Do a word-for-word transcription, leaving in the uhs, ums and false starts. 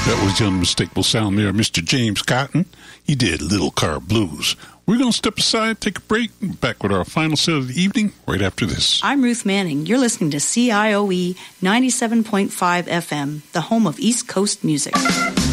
That was the unmistakable sound there, Mister James Cotton. He did Little Car Blues. We're going to step aside, take a break, back with our final set of the evening right after this. I'm Ruth Manning. You're listening to C I O E ninety-seven point five F M, the home of East Coast music.